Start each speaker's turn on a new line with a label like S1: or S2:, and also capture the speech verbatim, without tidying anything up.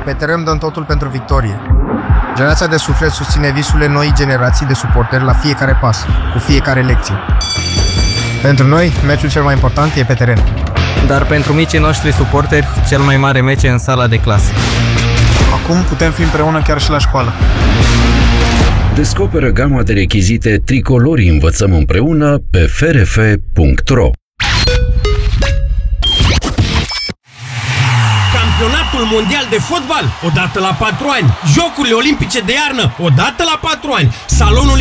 S1: Pe teren dăm totul pentru victorie. Generația de suflet susține visurile noii generații de suporteri la fiecare pas, cu fiecare lecție. Pentru noi, meciul cel mai important e pe teren.
S2: Dar pentru micii noștri suporteri, cel mai mare meci e în sala de clasă.
S3: Acum putem fi împreună chiar și la școală.
S4: Descoperă gama de rechizite Tricolori învățăm împreună pe f r f punct r o.
S5: Campionatul mondial de fotbal, odată la patru ani. Jocurile olimpice de iarnă, odată la patru ani. Salonul